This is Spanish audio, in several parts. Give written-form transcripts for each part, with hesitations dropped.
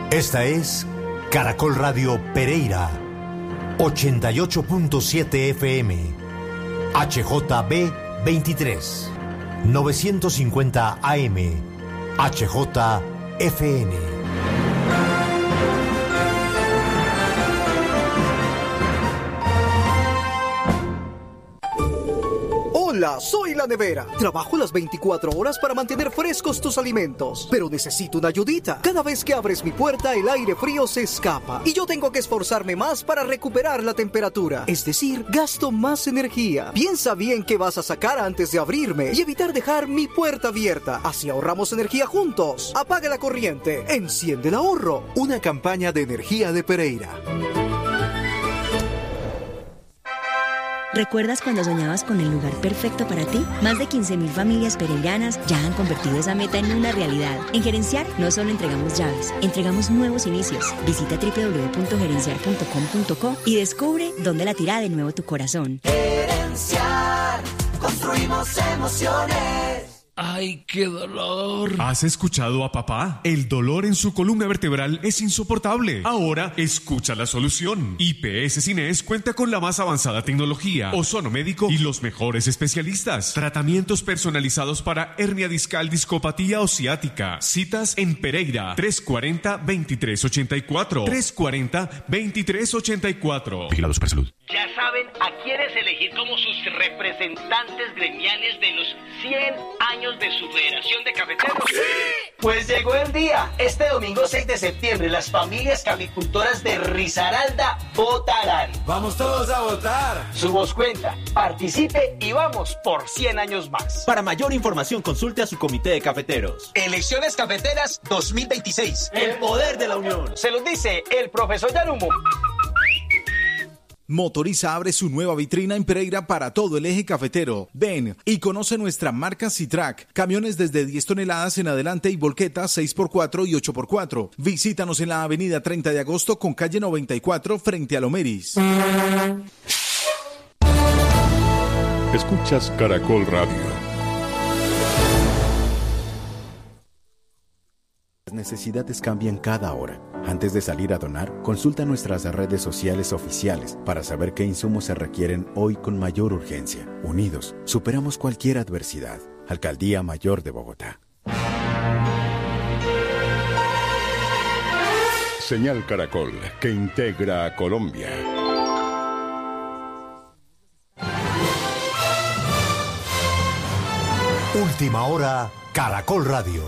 Esta es Caracol Radio Pereira, 88.7 FM, HJB 23, 950 AM, HJFN. Hola, soy La Nevera. Trabajo las 24 horas para mantener frescos tus alimentos, pero necesito una ayudita. Cada vez que abres mi puerta, el aire frío se escapa y yo tengo que esforzarme más para recuperar la temperatura. Es decir, gasto más energía. Piensa bien qué vas a sacar antes de abrirme y evitar dejar mi puerta abierta. Así ahorramos energía juntos. Apaga la corriente, enciende el ahorro. Una campaña de energía de Pereira. ¿Recuerdas cuando soñabas con el lugar perfecto para ti? Más de 15.000 familias pereiranas ya han convertido esa meta en una realidad. En Gerenciar no solo entregamos llaves, entregamos nuevos inicios. Visita www.gerenciar.com.co y descubre dónde latirá de nuevo tu corazón. Gerenciar, construimos emociones. ¡Ay, qué dolor! ¿Has escuchado a papá? El dolor en su columna vertebral es insoportable. Ahora, escucha la solución. IPS Cines cuenta con la más avanzada tecnología, ozono médico y los mejores especialistas. Tratamientos personalizados para hernia discal, discopatía o ciática. Citas en Pereira, 340-2384. 340-2384. Vigilado Supersalud. Ya saben a quiénes elegir como sus representantes gremiales de los 100 años de su Federación de Cafeteros. Pues llegó el día. Este domingo 6 de septiembre, las familias caficultoras de Risaralda votarán. ¡Vamos todos a votar! Su voz cuenta. Participe y vamos por 100 años más. Para mayor información, consulte a su comité de cafeteros. Elecciones Cafeteras 2026. El poder de la unión. Se los dice el profesor Yarumo. Motoriza abre su nueva vitrina en Pereira para todo el eje cafetero. Ven y conoce nuestra marca Citrac. Camiones desde 10 toneladas en adelante y volquetas 6x4 y 8x4. Visítanos en la avenida 30 de agosto con calle 94 frente a Lomeris. Escuchas Caracol Radio. Las necesidades cambian cada hora. Antes de salir a donar, consulta nuestras redes sociales oficiales para saber qué insumos se requieren hoy con mayor urgencia. Unidos, superamos cualquier adversidad. Alcaldía Mayor de Bogotá. Señal Caracol, que integra a Colombia. Última hora, Caracol Radio.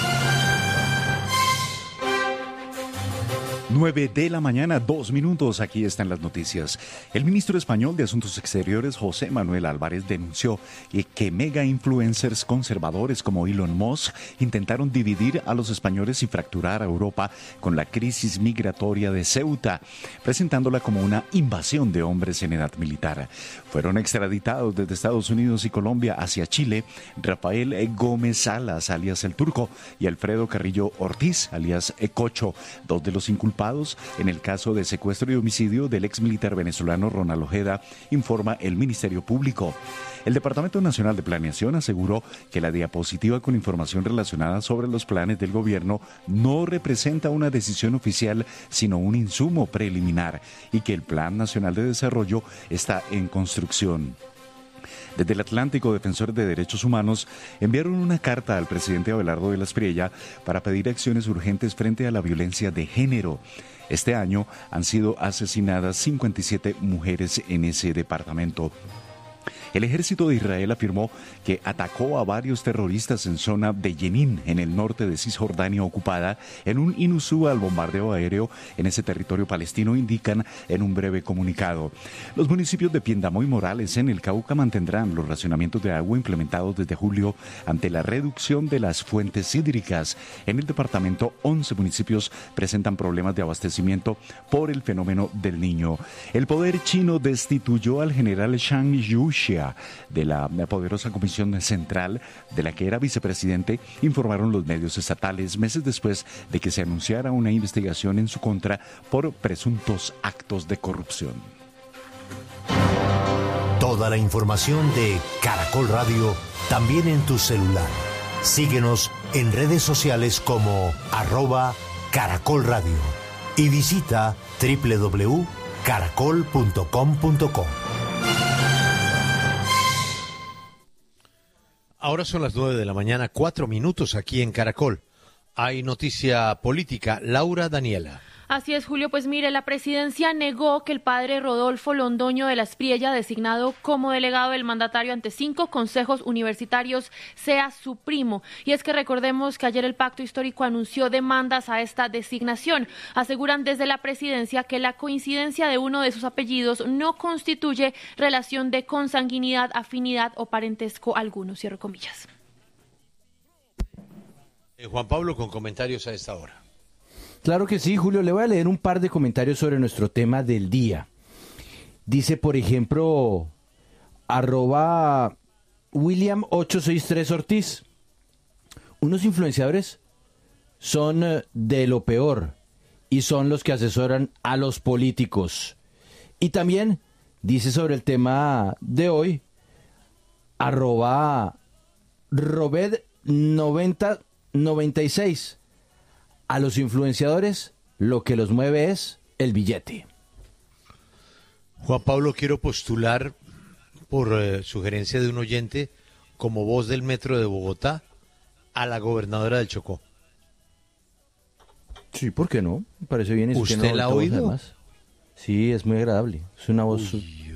9 de la mañana, 2 minutos, aquí están las noticias. El ministro español de Asuntos Exteriores, José Manuel Álvarez, denunció que mega influencers conservadores como Elon Musk intentaron dividir a los españoles y fracturar a Europa con la crisis migratoria de Ceuta, presentándola como una invasión de hombres en edad militar. Fueron extraditados desde Estados Unidos y Colombia hacia Chile Rafael Gómez Salas, alias El Turco, y Alfredo Carrillo Ortiz, alias Cocho, dos de los inculpados en el caso de secuestro y homicidio del ex militar venezolano Ronald Ojeda, informa el Ministerio Público. El Departamento Nacional de Planeación aseguró que la diapositiva con información relacionada sobre los planes del gobierno no representa una decisión oficial, sino un insumo preliminar, y que el Plan Nacional de Desarrollo está en construcción. Desde el Atlántico, defensores de derechos humanos enviaron una carta al presidente Abelardo de la Espriella para pedir acciones urgentes frente a la violencia de género. Este año han sido asesinadas 57 mujeres en ese departamento. El ejército de Israel afirmó que atacó a varios terroristas en zona de Jenin, en el norte de Cisjordania ocupada, en un inusual bombardeo aéreo en ese territorio palestino, indican en un breve comunicado. Los municipios de Piendamó y Morales en el Cauca mantendrán los racionamientos de agua implementados desde julio ante la reducción de las fuentes hídricas. En el departamento, 11 municipios presentan problemas de abastecimiento por el fenómeno del Niño. El poder chino destituyó al general Zhang Yuxia de la poderosa Comisión Central, de la que era vicepresidente, informaron los medios estatales meses después de que se anunciara una investigación en su contra por presuntos actos de corrupción. Toda la información de Caracol Radio también en tu celular. Síguenos en redes sociales como Caracol Radio y visita www.caracol.com.co. Ahora son las 9 de la mañana, 4 minutos aquí en Caracol. Hay noticia política. Laura Daniela. Así es, Julio. Pues mire, la presidencia negó que el padre Rodolfo Londoño de la Espriella, designado como delegado del mandatario ante 5 consejos universitarios, sea su primo. Y es que recordemos que ayer el Pacto Histórico anunció demandas a esta designación. Aseguran desde la presidencia que la coincidencia de uno de sus apellidos no constituye relación de consanguinidad, afinidad o parentesco alguno. Cierro comillas. Juan Pablo, con comentarios a esta hora. Claro que sí, Julio. Le voy a leer un par de comentarios sobre nuestro tema del día. Dice, por ejemplo, @William863 Ortiz. Unos influenciadores son de lo peor y son los que asesoran a los políticos. Y también dice sobre el tema de hoy, @Robed9096. A los influenciadores lo que los mueve es el billete. Juan Pablo, quiero postular por sugerencia de un oyente como voz del Metro de Bogotá a la gobernadora del Chocó. Sí, ¿por qué no? Me parece bien. ¿Usted la ha oído? Además. Sí, es muy agradable. Es una voz...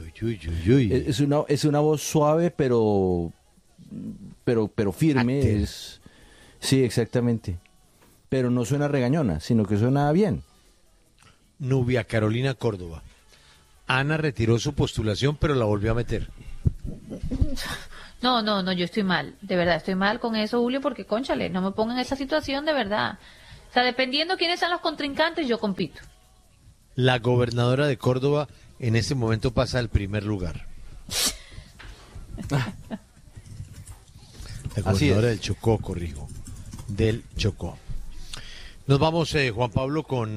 Es una voz suave, pero firme. Sí, exactamente. Pero no suena regañona, sino que suena bien. Nubia Carolina Córdoba. Ana retiró su postulación, pero la volvió a meter. No, yo estoy mal. De verdad, estoy mal con eso, Julio, porque, cónchale, no me pongan en esa situación de verdad. O sea, dependiendo quiénes sean los contrincantes, yo compito. La gobernadora de Córdoba en este momento pasa al primer lugar. La gobernadora del Chocó, corrijo. Del Chocó. Nos vamos, Juan Pablo, con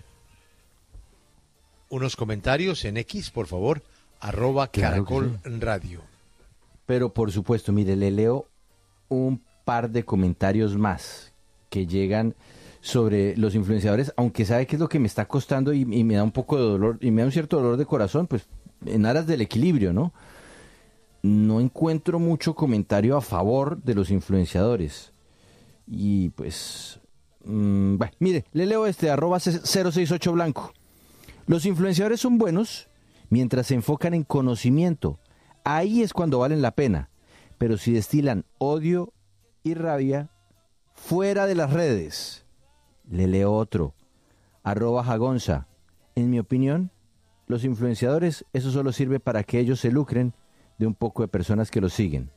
unos comentarios en X, por favor, @Caracol Radio. Pero por supuesto, mire, le leo un par de comentarios más que llegan sobre los influenciadores, aunque sabe que es lo que me está costando y me da un poco de dolor, y me da un cierto dolor de corazón, pues en aras del equilibrio, ¿no? No encuentro mucho comentario a favor de los influenciadores. Y pues... bueno, mire, le leo @068 Blanco. Los influenciadores son buenos mientras se enfocan en conocimiento. Ahí es cuando valen la pena. Pero si destilan odio y rabia, fuera de las redes. Le leo otro, @Jagonza. En mi opinión, los influenciadores, eso solo sirve para que ellos se lucren de un poco de personas que los siguen.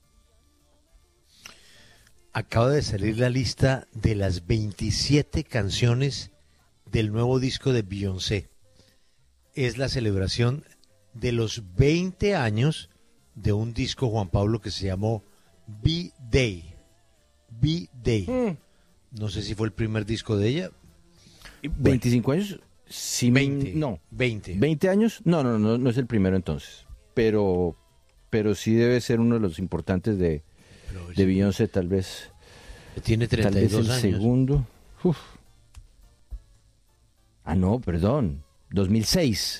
Acaba de salir la lista de las 27 canciones del nuevo disco de Beyoncé. Es la celebración de los 20 años de un disco, Juan Pablo, que se llamó B-Day. B-Day. No sé si fue el primer disco de ella. 25 años. Sí, 20. No. 20. 20 años. No es el primero entonces. Pero sí debe ser uno de los importantes de Beyoncé, tal vez. Tiene 32 tal vez el años. Segundo. Uf. No, perdón. 2006.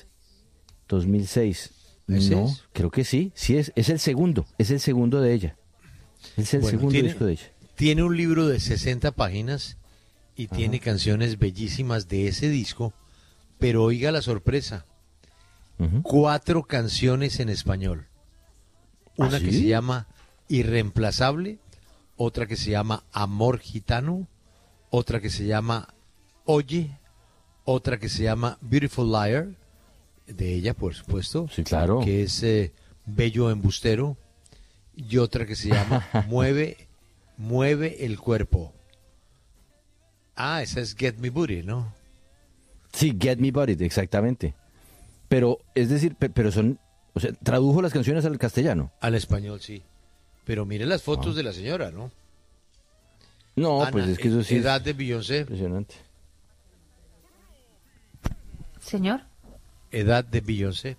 No, creo que sí. Sí, es el segundo. Es el segundo de ella. Es el segundo disco de ella. Tiene un libro de 60 páginas y tiene canciones bellísimas de ese disco, pero oiga la sorpresa. 4 canciones en español. Una que se llama Irreemplazable, otra que se llama Amor Gitano, otra que se llama Oye, otra que se llama Beautiful Liar, de ella, por supuesto. Sí, claro. Que es Bello Embustero, y otra que se llama Mueve el Cuerpo. Esa es Get Me Booty, ¿no? Sí, Get Me Booty, exactamente. Pero, es decir, pero son... O sea, tradujo las canciones al castellano. Al español, sí. Pero mire las fotos de la señora, ¿no? No, Ana, pues es que eso sí. Edad de Beyoncé. Impresionante. Señor. Edad de Beyoncé.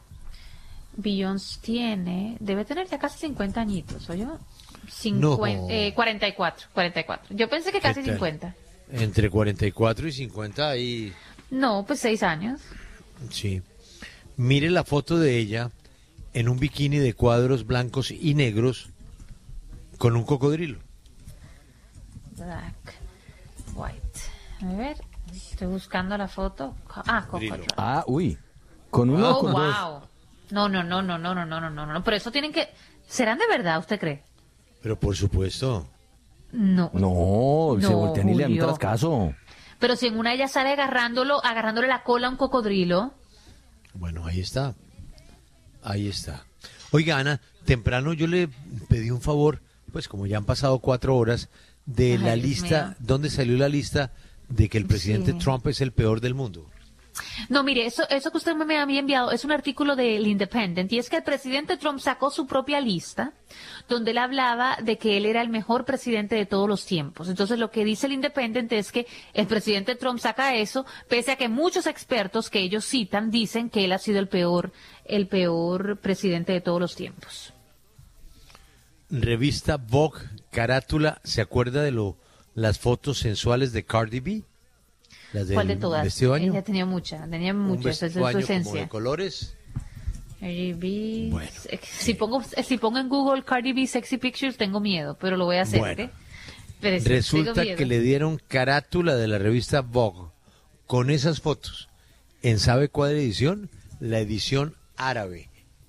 Beyoncé debe tener ya casi 50 añitos, ¿o yo? 44. 44. Yo pensé que casi 50. Entre 44 y 50 ahí. No, pues 6 años. Sí. Mire la foto de ella en un bikini de cuadros blancos y negros con un cocodrilo. Black, white. A ver, estoy buscando la foto. Cocodrilo. Uy. ¿Con uno o con dos? Wow. No. Pero eso tienen que... ¿Serán de verdad, usted cree? Pero por supuesto. No, se voltean y le dan tras caso. Pero si en una ella sale agarrándole la cola a un cocodrilo. Bueno, ahí está. Oiga, Ana, temprano yo le pedí un favor, pues como ya han pasado 4 horas, de la lista, ¿dónde salió la lista de que el presidente Trump es el peor del mundo? No, mire, eso que usted me había enviado es un artículo del Independent, y es que el presidente Trump sacó su propia lista donde él hablaba de que él era el mejor presidente de todos los tiempos. Entonces lo que dice el Independent es que el presidente Trump saca eso, pese a que muchos expertos que ellos citan dicen que él ha sido el peor presidente de todos los tiempos. Revista Vogue, carátula, ¿se acuerda de las fotos sensuales de Cardi B? ¿Cuál de todas? ¿Vestido baño? Ella tenía muchas, esa es su esencia. Como de colores. Cardi B. Bueno, si pongo en Google Cardi B Sexy Pictures, tengo miedo, pero lo voy a hacer. Bueno, pero resulta que le dieron carátula de la revista Vogue con esas fotos. ¿En sabe cuál edición? La edición árabe.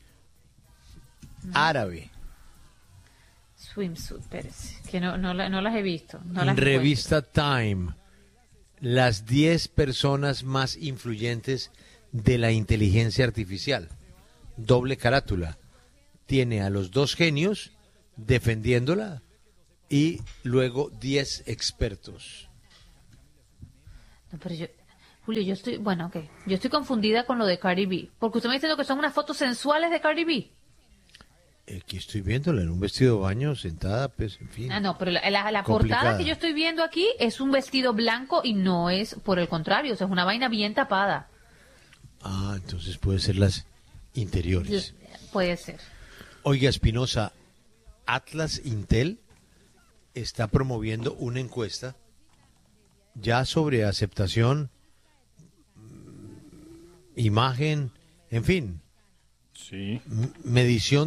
Árabe. Swimsuit, Pérez, que no las he visto. Revista Time. Las 10 personas más influyentes de la inteligencia artificial. Doble carátula. Tiene a los 2 genios defendiéndola y luego 10 expertos. No, pero Julio, yo estoy confundida con lo de Cardi B, porque usted me está diciendo que son unas fotos sensuales de Cardi B. Aquí estoy viéndola en un vestido de baño, sentada, pues, en fin. No, pero la portada que yo estoy viendo aquí es un vestido blanco y no es, por el contrario, o sea, es una vaina bien tapada. Entonces puede ser las interiores. Puede ser. Oiga, Espinosa, Atlas Intel está promoviendo una encuesta ya sobre aceptación, imagen, en fin. Sí. Medición